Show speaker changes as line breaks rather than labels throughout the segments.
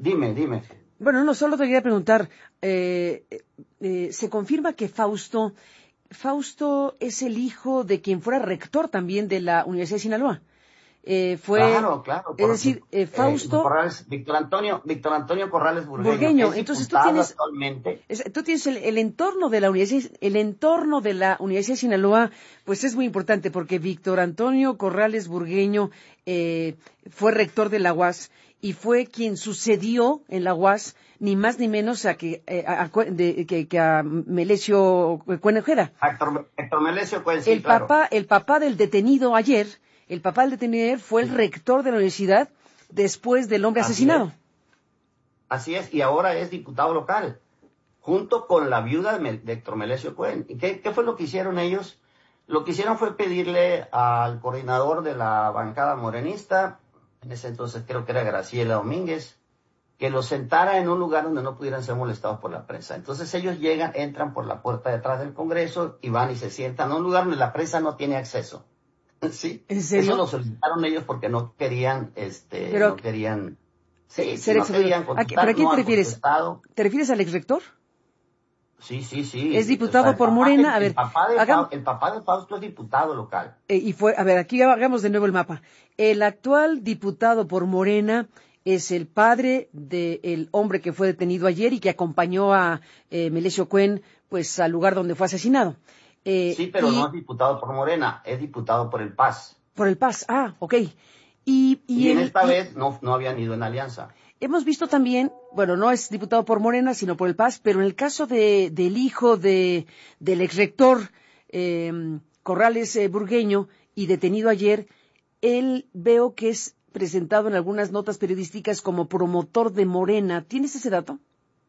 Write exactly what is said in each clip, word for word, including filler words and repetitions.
Dime, dime.
Bueno, no, solo te quería preguntar, eh, eh, ¿se confirma que Fausto, Fausto es el hijo de quien fuera rector también de la Universidad de Sinaloa? Eh, fue,
Claro, claro,
es
por,
decir, eh,
eh,
Fausto
Corrales, Víctor Antonio, Víctor Antonio Corrales Burgueño, que
Burgueño.
es
Entonces tú
diputado
tienes,
actualmente.
es, tú tienes el, el entorno de la universidad, el entorno de la Universidad de Sinaloa, pues es muy importante porque Víctor Antonio Corrales Burgueño eh, fue rector de la U A S y fue quien sucedió en la U A S ni más ni menos a que, eh, a, a, de, que, que a Melesio Cuenojeda.
Héctor, Héctor Melesio Cuen, sí,
El
claro.
papá, el papá del detenido ayer, el papá del detenido ayer fue el rector de la universidad después del hombre
Así
asesinado.
es, así es, y ahora es diputado local, junto con la viuda de, Mel, de Héctor Melesio Cuen. ¿Y qué, qué fue lo que hicieron ellos? Lo que hicieron fue pedirle al coordinador de la bancada morenista, en ese entonces creo que era Graciela Domínguez, que los sentara en un lugar donde no pudieran ser molestados por la prensa. Entonces ellos llegan, entran por la puerta de atrás del Congreso y van y se sientan en un lugar donde la prensa no tiene acceso. ¿Sí?
¿En
Eso
serio?
lo solicitaron ellos porque no querían, este,
Pero
no querían,
eh,
sí, sí,
ser
no
exhibidor.
querían
¿A qué, ¿Pero a
contestar,
quién
no
te
han
refieres?
contestado.
¿Te refieres al exrector?
Sí, sí,
Es
sí. O sea,
diputado
el
por
papá de,
Morena. A
el
ver,
papá de,
hagamos,
el papá de Fausto es diputado local.
eh, y fue, a ver, aquí hagamos de nuevo el mapa. El actual diputado por Morena es el padre del hombre que fue detenido ayer y que acompañó a eh, Melesio Cuen, pues, al lugar donde fue asesinado. Eh,
Sí, pero no
y
es diputado por Morena, es diputado por el P A S.
por el Paz. Ah, ok. Y, y
Y en
el,
esta
y
vez no, no habían ido en alianza.
hemos visto también, bueno, no es diputado por Morena, sino por el Paz, pero en el caso de, del hijo de, del exrector eh, Corrales eh, Burgueño y detenido ayer, él veo que es presentado en algunas notas periodísticas como promotor de Morena. ¿Tienes ese dato?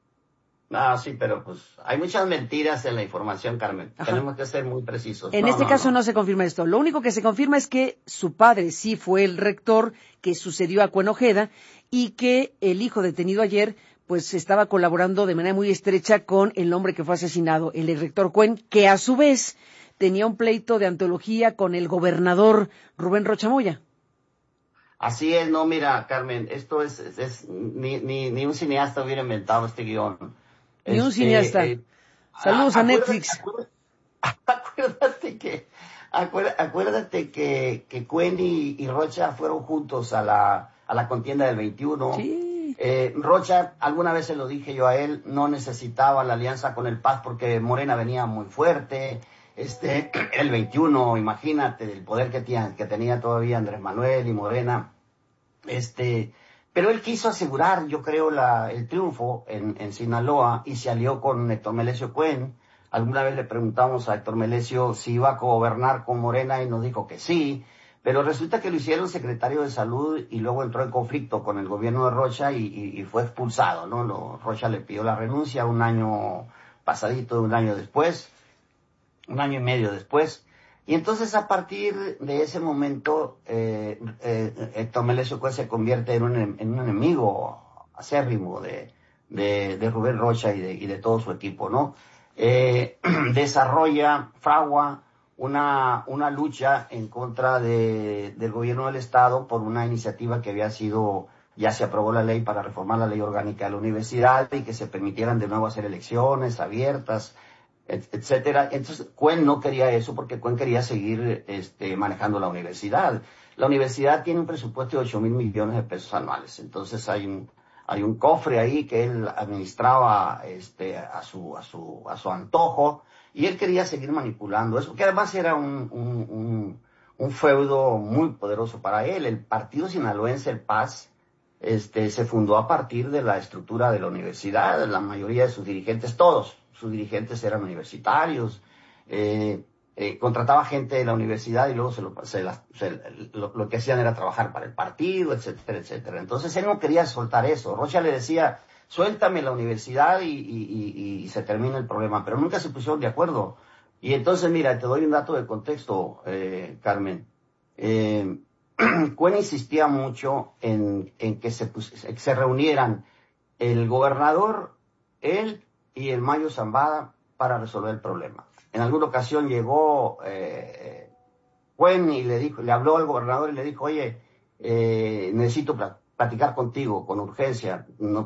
Ah, sí, pero pues hay muchas mentiras en la información, Carmen.
Ajá.
Tenemos que ser muy precisos.
En
No,
este
no,
caso no
no.
se confirma esto. Lo único que se confirma es que su padre sí fue el rector que sucedió a Cuenojeda y que el hijo detenido ayer pues estaba colaborando de manera muy estrecha con el hombre que fue asesinado, el rector Cuen, que a su vez tenía un pleito de antología con el gobernador Rubén Rocha Moya.
Así es, no, mira, Carmen, esto es, es, es ni, ni, ni un cineasta hubiera inventado este guión.
Ni un
Este,
cineasta.
eh,
Saludos a
acuérdate,
Netflix.
acuérdate, acuérdate que, acuérdate, acuérdate que, que Cuen y, y Rocha fueron juntos a la, a la contienda del veintiuno.
Sí.
Eh, Rocha, alguna vez se lo dije yo a él, no necesitaba la alianza con el P A S porque Morena venía muy fuerte. Este, el veintiuno, imagínate el poder que tenía, que tenía todavía Andrés Manuel y Morena. Este, pero él quiso asegurar, yo creo, la, el triunfo en, en Sinaloa y se alió con Héctor Melesio Cuen. Alguna vez le preguntamos a Héctor Melesio si iba a gobernar con Morena y nos dijo que sí, pero resulta que lo hicieron secretario de salud y luego entró en conflicto con el gobierno de Rocha y, y, y fue expulsado, ¿no? Lo, Rocha le pidió la renuncia un año pasadito, un año después, un año y medio después. Y entonces a partir de ese momento, eh, eh, Héctor Melesio Cuen se convierte en un, en un enemigo acérrimo de, de, de Rubén Rocha y de, y de todo su equipo, ¿no? Eh, desarrolla, fragua una, una lucha en contra de, del gobierno del Estado por una iniciativa que había sido, ya se aprobó la ley para reformar la ley orgánica de la universidad y que se permitieran de nuevo hacer elecciones abiertas, etcétera. Entonces, Cuen no quería eso porque Cuen quería seguir este, manejando la universidad. La universidad tiene un presupuesto de ocho mil millones de pesos anuales. Entonces, hay un, hay un cofre ahí que él administraba este, a, su, a, su, a su antojo y él quería seguir manipulando eso, que además era un, un, un, un feudo muy poderoso para él. El partido sinaloense, el P A S, este, se fundó a partir de la estructura de la universidad. La mayoría de sus dirigentes, todos sus dirigentes eran universitarios, eh, eh, contrataba gente de la universidad y luego se lo, se la, se, lo, lo que hacían era trabajar para el partido, etcétera, etcétera. Entonces él no quería soltar eso. Rocha le decía, suéltame la universidad y, y, y, y se termina el problema, pero nunca se pusieron de acuerdo. Y entonces, mira, te doy un dato de contexto, eh, Carmen. Eh, Cuen insistía mucho en, en que se, pus, se reunieran el gobernador, él y el Mayo Zambada para resolver el problema. En alguna ocasión llegó eh, Cuen y le dijo, le habló al gobernador y le dijo, oye, eh, necesito platicar contigo con urgencia. No